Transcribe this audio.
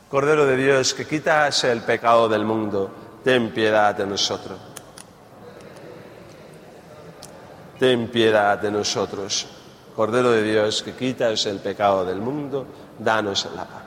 Cordero de Dios, que quitas el pecado del mundo, ten piedad de nosotros. Ten piedad de nosotros. Cordero de Dios, que quitas el pecado del mundo, danos la paz.